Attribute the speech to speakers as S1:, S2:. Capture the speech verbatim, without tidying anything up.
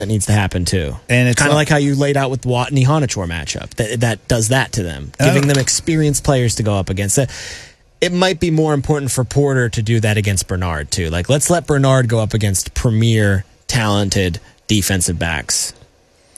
S1: That needs to happen too.
S2: And it's
S1: kind of
S2: like,
S1: like how you laid out with the Watney Honachor matchup. That that does that to them, giving
S2: Oh.
S1: them experienced players to go up against. It, it might be more important for Porter to do that against Bernard too. Like, let's let Bernard go up against premier, talented defensive backs.